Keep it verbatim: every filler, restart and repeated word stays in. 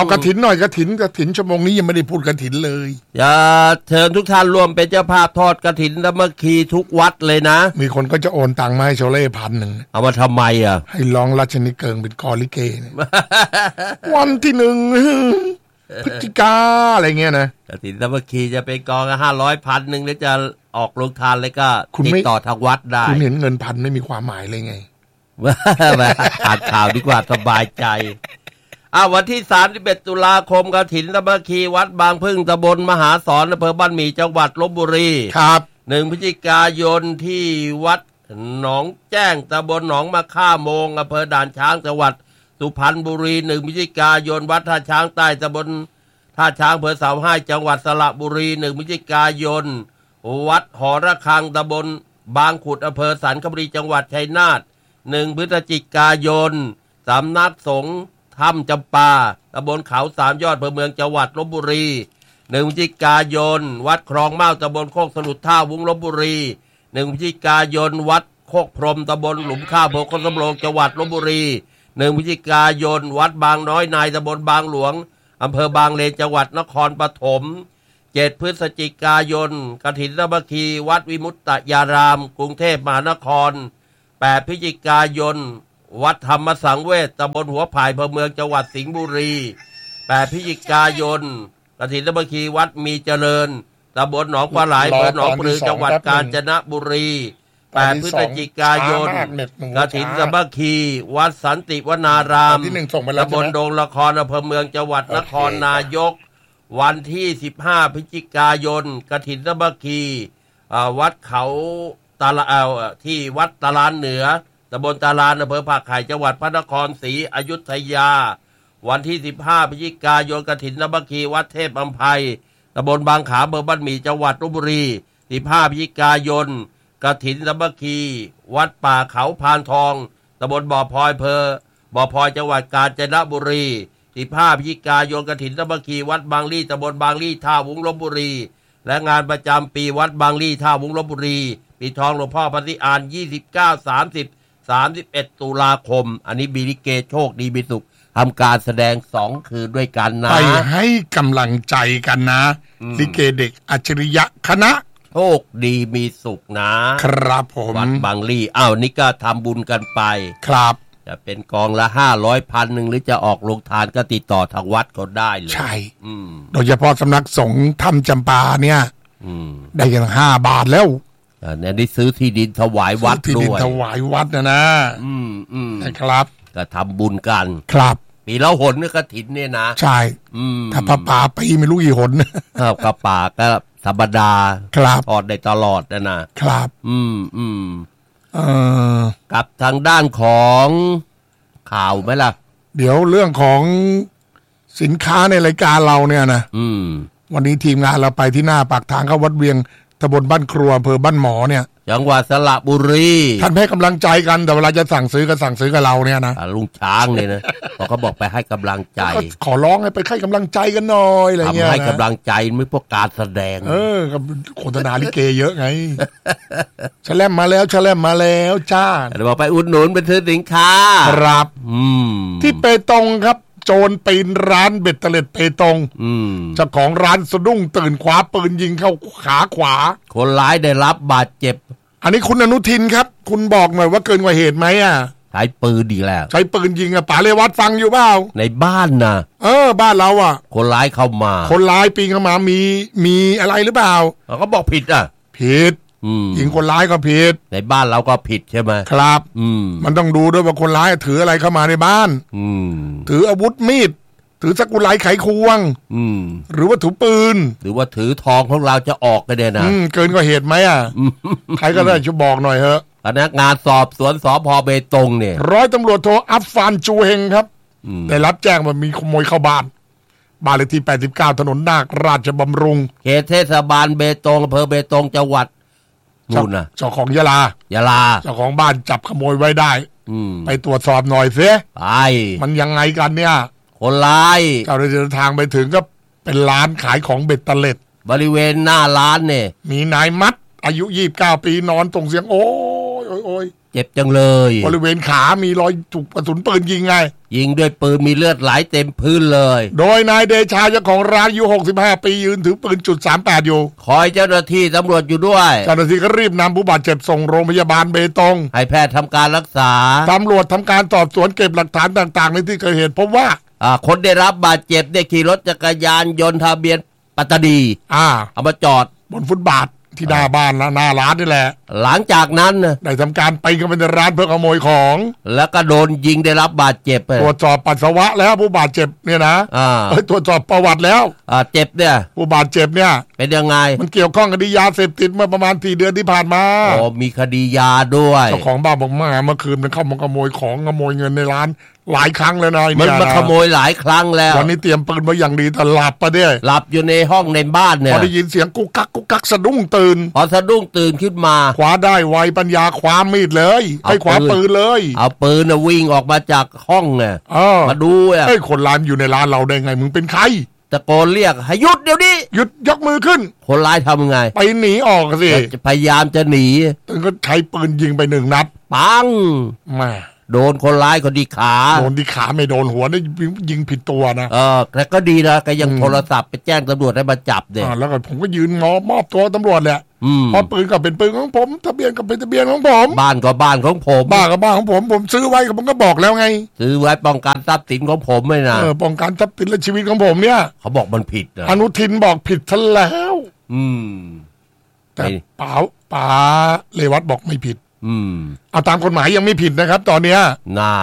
กฐินหน่อยกฐินกฐินชั่วโมงนี้ยังไม่ได้พูดกฐินเลยอย่าเชิญทุกท่านร่วมเป็นเจ้าภาพทอดกฐินสามัคคีทุกวัดเลยนะมีคนก็จะโอนตังค์มาให้โชเล่พันหนึ่งเอามาทำไมอ่ะให้ร้องราชนิเกิงเป็นกอลิเก วันที่หนึ่งพฤศจิกาอะไรเงี้ยนะกฐินสามัคคีจะเป็นกองห้าร้อยพันหนึ่งหรือจะออกโรงทานเลยก็ติดต่อทางวัดได้คุณเห็นเงินพันไม่มีความหมายเลยไงอ่านข่าวดีกว่าสบายใจอ่ะวันที่สามสิบเอ็ดตุลาคมกฐินสามัคคีวัดบางพึ่งตำบลมหาสอนอำเภอบ้านหมี่จังหวัดลพบุรีครับหนึ่งพฤศจิกายนที่วัดหนองแจ้งตำบลหนองมะค่าโมงอำเภอด่านช้างจังหวัดสุพรรณบุรีหนึ่งพฤศจิกายนวัดท่าช้างใต้ตำบลท่าช้างอำเภอเสาให้จังหวัดสระบุรีหนึ่งพฤศจิกายนวัดหอระฆังตำบลบางขุดอำเภอสันคบุรีจังหวัดชัยนาทหนึ่งพฤศจิกายนสำนักสงฆ์ถ้ำจำปาตำบลเขาสามยอดอำเภอเมืองจังหวัดลพบุรีหนึ่งพฤศจิกายนวัดคลองเมาตำบลโคกสลุดท่าวุ้งลพบุรีหนึ่งพฤศจิกายนวัดโคกพรมตำบลหลุมข้าวอำเภอโคกสำโรงจังหวัดลพบุรีหนึ่งพฤศจิกายนวัดบางน้อยนายตำบลบางหลวงอำเภอบางเลนจังหวัดนครปฐมเจ็ดพฤศจิกายนกฐินสามัคคีวัดวิมุตตยารามกรุงเทพมหานครแปดพฤศจิกายนวัดธรรมสังเวชตำบลหัวไผ่อำเภอเมืองจังหวัดสิงห์บุรีแปดพฤศจิกายนกฐินสามัคคีวัดมีเจริญตำบลหนองปลาไหลอำเภอหนองปลือจังหวัดกาญจนบุรีแปดพฤศจิกายนกฐินสามัคคีวัดสันติวนารามตำบลดงละครอำเภอเมืองจังหวัดนครนายกวันที่สิบห้าพฤศจิกายนกฐินสามัคคีวัดเขาตาลาที่วัดตาลานเหนือตำบลตาลานอำเภอภาคไข่จังหวัดพระนครศรีอยุธยาวันที่สิบห้าพฤศจิกายนกฐินสามัคคีวัดเทพอำไพตำบลบางขาอำเภอบ้านหมี่จังหวัดลพบุรีสิบห้าพฤศจิกายนกฐินสามัคคีวัดป่าเขาพานทองตำบลบ่อพลอยอำเภอบ่อพลอยจังหวัดกาญจนบุรีสิบห้าพฤศจิกายนกฐินสามัคคีวัดบางลี่ตำบลบางลี่ท่าวุ้งลพบุรีและงานประจำปีวัดบางลี่ท่าวุ้งลพบุรีปีทองหลวงพ่อปฏิอานยี่สิบเก้า สามสิบ สามสิบเอ็ดตุลาคมอันนี้มีลิเกโชคดีมีสุขทำการแสดงสองคืนด้วยกันนะไปให้กำลังใจกันนะลิเกเด็กอัจฉริยะคณะโชคดีมีสุขนะครับผมวัดบางลี่อ้าวนี่ก็ทำบุญกันไปครับจะเป็นกองละห้าร้อยพันหนึ่งหรือจะออกโรงทานก็ติดต่อทางวัดก็ได้เลยใช่โดยเฉพาะสำนักสงฆ์ถ้ำจำปาเนี่ยได้กันห้าบาทแล้วเนี่ยได้ซื้อที่ดินถวายวัดด้วยที่ดินถวายวัดนะนะอืมอืมนะครับก็ทำบุญกันครับปีละหนเนี่ยกฐินเนี่ยนะใช่ถ้าพระป่าปีไม่รู้กี่หนครับกระป่าก็ธรรมดาครับทอดได้ตลอดนะนะครับอืมอืมเออกับทางด้านของข่าวไหมล่ะเดี๋ยวเรื่องของสินค้าในรายการเราเนี่ยนะอืมวันนี้ทีมงานเราไปที่หน้าปากทางเข้าวัดเวียงตำบลบ้านครัวอำเภอบ้านหมอเนี่ยจังหวัดสระบุรีท่านให้กำลังใจกันแต่เวลาจะสั่งซื้อก็สั่งซื้อกับเราเนี่ยนะลุงช้างเนี่ยนะเขาบอกไปให้กำลังใจขอร้องให้ไปให้กำลังใจกันหน่อยอะไรเงี้ยทำให้กำลังใจไม่พวกการแสดงเออกับโฆษณาลิเกเยอะไงแฉลมมาแล้วแฉลมมาแล้วจ้าเดี๋ยวบอกไปอุดหนุนไปซื้อสินค้าครับอืมที่เปตงครับโจรปีนร้านเบ็ดเตล็ดเปตงเจ้าของร้านสะดุ้งตื่นคว้าปืนยิงเข้าขาขวาคนร้ายได้รับบาดเจ็บอันนี้คุณอนุทินครับคุณบอกหน่อยว่าเกินกว่าเหตุไหมอ่ะใช้ปืนดีแล้วใช้ปืนยิงอ่ะป๋าเรวัตฟังอยู่เปล่าในบ้านนะเออบ้านเราอ่ะคนร้ายเข้ามาคนร้ายปีนเข้ามามีมีอะไรหรือเปล่าเขาบอกผิดอ่ะผิดยิงคนร้ายก็ผิดในบ้านเราก็ผิดใช่ไหมครับมันต้องดูด้วยว่าคนร้ายถืออะไรเข้ามาในบ้านถืออาวุธมีดถือสกุลไลไขควงหรือว่าถือปืนหรือว่าถือทองของเราจะออกกันเนี่ยนะเกินกว่าเหตุไหมอ่ะใครก็ได้ช่วยบอกหน่อยเถอะพนักงานสอบสวนสภ.เบตงเนี่ยร้อยตำรวจโทอัฟฟานจูเฮงครับได้รับแจ้งว่ามีขโมยเข้าบ้านบ้านเลขที่แปดสิบเก้าถนนนาคราชบำรุงเขตเทศบาลเบตงอำเภอเบตงจังหวัดนู่นนะเจ้าของยะลายะลาเจ้าของบ้านจับขโมยไว้ได้ไปตรวจสอบหน่อยสิไปมันยังไงกันเนี่ยคนร้ายเจ้าเดินทางไปถึงก็เป็นร้านขายของเบ็ดเตล็ดบริเวณหน้าร้านเนี่ยมีนายมัดอายุยี่สิบเก้าปีนอนตรงเสียงโอ้ยโอ้ยเจ็บจังเลยบริเวณขามีรอยถูกกระสุนปืนยิงไงยิงด้วยปืนมีเลือดไหลเต็มพื้นเลยโดยนายเดชาเจ้าของร้านอายุหกสิบห้าปียืนถือปืนจุดสามแปดอยู่คอยเจ้าหน้าที่ตำรวจอยู่ด้วยเจ้าหน้าที่ก็รีบนำผู้บาดเจ็บส่งโรงพยาบาลเบตงให้แพทย์ทำการรักษาตำรวจทำการสอบสวนเก็บหลักฐานต่างๆในที่เกิดเหตุพบว่าอ่าคนได้รับบาดเจ็บได้ขี่รถจักรยานยนต์ทะเบียนปัตตานีอ่าเอามาจอดบนฟุตบาทที่หน้าบ้านหน้าร้านนี่แหละหลังจากนั้นได้ทำการไปกันเป็นร้านเพื่อขโมยของแล้วก็โดนยิงได้รับบาดเจ็บตรวจสอบปัสสาวะแล้วผู้บาดเจ็บเนี่ยนะอ่าตรวจสอบประวัติแล้วอ่าเจ็บเนี่ยผู้บาดเจ็บเนี่ยเป็นยังไงมันเกี่ยวข้องกับคดียาเสพติดเมื่อประมาณสี่เดือนที่ผ่านมาโอ้มีคดียาด้วยเจ้าของบ้านบอกมาเมื่อคืนมันเข้ามาขโมยของขโมยเงินในร้านหลายครั้งแล้วนะมันมาขโมยหลายครั้งแล้ววันนี้เตรียมปืนไว้อย่างดีแต่หลับปะเนี่ยหลับอยู่ในห้องในบ้านเนี่ยพอได้ยินเสียงกุกกักกุกกักสะดุ้งตื่นพอสะดุ้งตื่นขึ้นมาคว้าได้ไวปัญญาคว้ามีดเลยให้คว้าปืนเลยเอาปืนนะวิ่งออกมาจากห้องเนี่ยมาดูอ่ะไอ้คนร้ายอยู่ในร้านเราได้ไงมึงเป็นใครตะโกนเรียกให้หยุดเดี๋ยวนี้หยุดยกมือขึ้นคนร้ายทำไงไปหนีออกสิพยายามจะหนีตึงก็ใช้ปืนยิงไปหนึ่งนัดปังมาโดนคนร้ายคนที่ขาโดนที่ขาไม่โดนหัวได้ยิงผิดตัวนะเออแต่ก็ดีนะก็ยังโทรศัพท์ไปแจ้งตำรวจให้มาจับเด็กแล้วก็ผมก็ยืนงอมอบตัวตำรวจแหละเพราะปืนก็เป็นปืนของผมทะเบียนก็เป็นทะเบียนของผมบ้านก็บ้านของผมบ้านก็บ้านของผมผมซื้อไว้ผมก็บอกแล้วไงซื้อไว้ป้องกันทรัพย์สินของผมไม่นะเออป้องกันทรัพย์สินและชีวิตของผมเนี่ยเขาบอกมันผิดนะอนุทินบอกผิดซะแล้วอืมแต่ป๋าป๋าเรวัตบอกไม่ผิดอืมเอาตามกฎหมายยังไม่ผิดนะครับตอนเนี้ยน่า